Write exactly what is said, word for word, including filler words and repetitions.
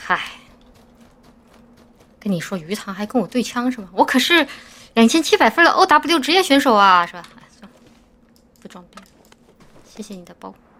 嗨，跟你说鱼塘还跟我对枪是吧？我可是两千七百分的 O W 职业选手啊，是吧？哎，算了，不装逼了。谢谢你的包。